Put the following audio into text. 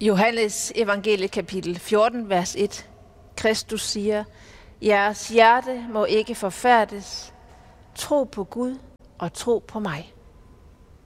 Johannes evangelie kapitel 14, vers 1. Kristus siger, jeres hjerte må ikke forfærdes. Tro på Gud og tro på mig.